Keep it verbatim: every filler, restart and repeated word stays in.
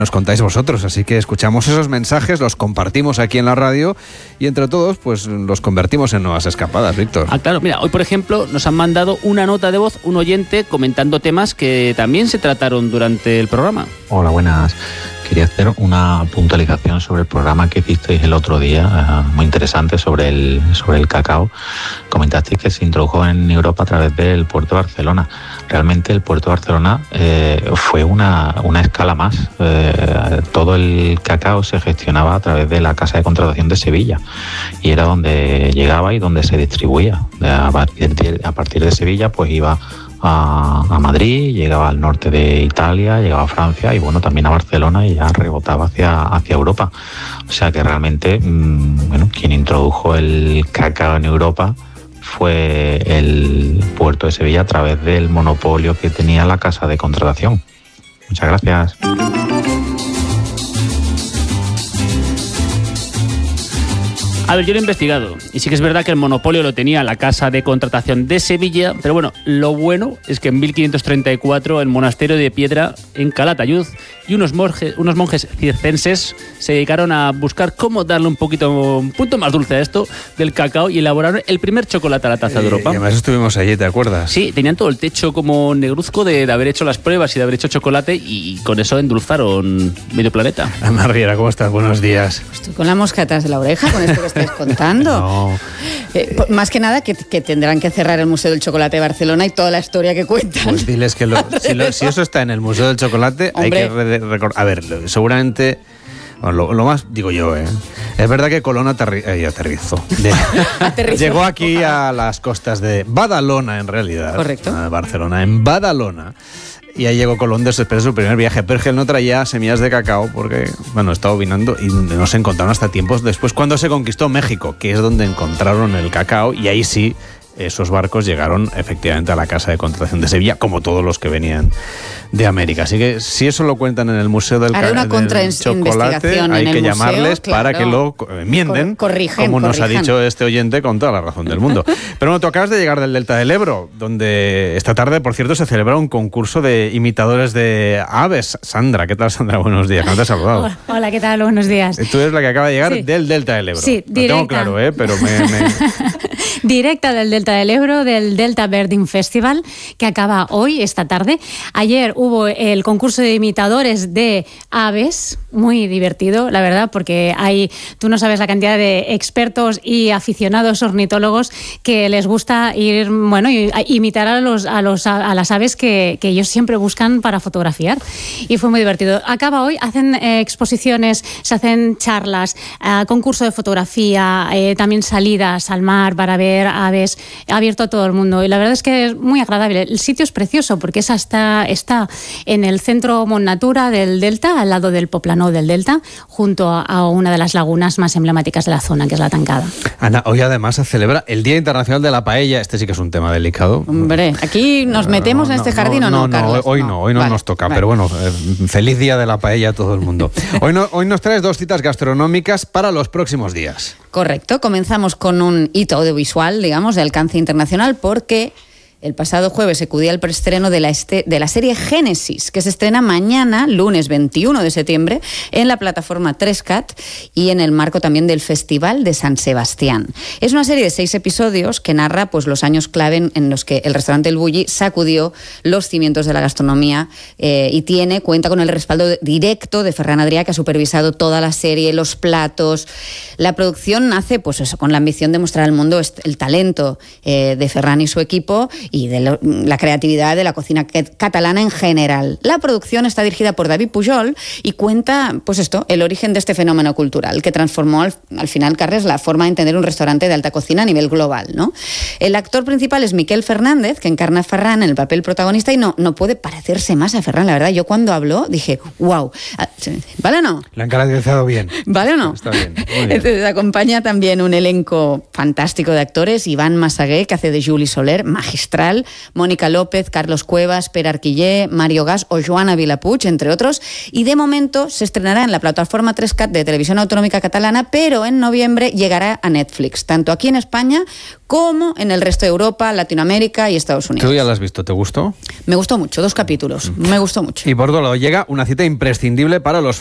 nos contáis vosotros, así que escuchamos esos mensajes, los compartimos aquí en la radio y entre todos pues los convertimos en nuevas escapadas, Víctor. Ah, claro, mira, hoy por ejemplo nos han mandado una nota de voz, un oyente comentando temas que también se trataron durante el programa. Hola, buenas. Quería hacer una puntualización sobre el programa que hicisteis el otro día, uh, muy interesante, sobre el, sobre el cacao. Comentasteis que se introdujo en Europa a través del puerto de Barcelona. Realmente el puerto de Barcelona eh, fue una, una escala más. Eh, todo el cacao se gestionaba a través de la Casa de Contratación de Sevilla y era donde llegaba y donde se distribuía. A partir de, a partir de Sevilla pues iba A, a Madrid, llegaba al norte de Italia, llegaba a Francia y bueno, también a Barcelona y ya rebotaba hacia, hacia Europa. O sea que realmente, mmm, bueno, quien introdujo el cacao en Europa fue el puerto de Sevilla a través del monopolio que tenía la Casa de Contratación. Muchas gracias. A ver, yo lo he investigado y sí que es verdad que el monopolio lo tenía la Casa de Contratación de Sevilla, pero bueno, lo bueno es que en mil quinientos treinta y cuatro el monasterio de Piedra en Calatayud y unos monjes, unos monjes circenses se dedicaron a buscar cómo darle un poquito, un punto más dulce a esto del cacao y elaboraron el primer chocolate a la taza de Europa. Y además estuvimos allí, ¿te acuerdas? Sí, tenían todo el techo como negruzco de, de haber hecho las pruebas y de haber hecho chocolate y con eso endulzaron medio planeta. Ana Riera, ¿cómo estás? Buenos días. Estoy con la mosca atrás de la oreja con esto que estáis contando. No. Eh, más que nada que, que tendrán que cerrar el Museo del Chocolate de Barcelona y toda la historia que cuentan. Pues diles que lo, si, lo, si eso está en el Museo del Chocolate, Hombre. hay que recordar. A ver, seguramente. Bueno, lo, lo más, digo yo, ¿eh? Es verdad que Colón aterri eh, aterrizó. De, Aterrizó. Llegó aquí a las costas de Badalona, en realidad. Correcto. A Barcelona, en Badalona. Y ahí llegó Colón después de su primer viaje. Pero es que él no traía semillas de cacao porque, bueno, estaba vinando y no se encontraron hasta tiempos después cuando se conquistó México, que es donde encontraron el cacao. Y ahí sí, esos barcos llegaron efectivamente a la Casa de Contratación de Sevilla, como todos los que venían de América. Así que si eso lo cuentan en el Museo del, Haré una del Chocolate, hay en que el llamarles museo, para claro. que lo enmienden, Cor corrigen, como nos corrijan. ha dicho este oyente con toda la razón del mundo. Pero bueno, tú acabas de llegar del Delta del Ebro, donde esta tarde, por cierto, se celebra un concurso de imitadores de aves. Sandra, ¿qué tal, Sandra? Buenos días, ¿no te has saludado? Hola, hola, ¿qué tal? Buenos días. Tú eres la que acaba de llegar Sí. del Delta del Ebro. Sí, lo directa. tengo claro, ¿eh? Pero me... me... Directa del Delta del Ebro, del Delta Birding Festival, que acaba hoy, esta tarde. Ayer hubo el concurso de imitadores de aves, muy divertido, la verdad, porque hay, tú no sabes la cantidad de expertos y aficionados ornitólogos que les gusta ir, bueno, y, a imitar a los, a los a las aves que, que ellos siempre buscan para fotografiar. Y fue muy divertido. Acaba hoy, hacen eh, exposiciones, se hacen charlas, eh, concurso de fotografía, eh, también salidas al mar para ver aves, abierto a todo el mundo. Y la verdad es que es muy agradable. El sitio es precioso porque esa está, está en el centro Mont Natura del Delta, al lado del Poplano del Delta, junto a, a una de las lagunas más emblemáticas de la zona, que es la Tancada. Ana, hoy además se celebra el Día Internacional de la Paella. Este sí que es un tema delicado. Hombre, aquí nos metemos No, en no, este jardín no, o no, no, Carlos. hoy no, hoy no Vale, nos toca, vale. pero bueno, eh, feliz Día de la Paella a todo el mundo. Hoy, no, hoy nos traes dos citas gastronómicas para los próximos días. Correcto, comenzamos con un hito audiovisual, digamos, de alcance internacional, porque el pasado jueves se acudía al preestreno de la, este, de la serie Génesis, que se estrena mañana, lunes veintiuno de septiembre, en la plataforma tres cat y en el marco también del Festival de San Sebastián. Es una serie de seis episodios que narra pues, los años clave en, en los que el restaurante El Bulli sacudió los cimientos de la gastronomía eh, y tiene, cuenta con el respaldo directo de Ferran Adrià, que ha supervisado toda la serie, los platos. La producción nace pues eso, con la ambición de mostrar al mundo el talento eh, de Ferran y su equipo y de lo, la creatividad de la cocina catalana en general. La producción está dirigida por David Pujol y cuenta, pues esto, el origen de este fenómeno cultural que transformó al, al final, Carles, la forma de entender un restaurante de alta cocina a nivel global, ¿no? El actor principal es Miquel Fernández, que encarna a Ferran en el papel protagonista y no, no puede parecerse más a Ferran, la verdad. Yo cuando habló dije, wow, ¿vale o no? Lo han caracterizado bien. ¿Vale o no? Está bien, muy bien. Entonces, acompaña también un elenco fantástico de actores. Iván Massaguer, que hace de Juli Soler, magistral. Mistral, Mónica López, Carlos Cuevas, Per Arquillé, Mario Gas o Joana Vilapuig, entre otros. Y de momento se estrenará en la plataforma tres cat de Televisión Autonómica Catalana, pero en noviembre llegará a Netflix, tanto aquí en España como en el resto de Europa, Latinoamérica y Estados Unidos. ¿Tú ya la has visto? ¿Te gustó? Me gustó mucho, dos capítulos. Me gustó mucho. Y por otro lado, llega una cita imprescindible para los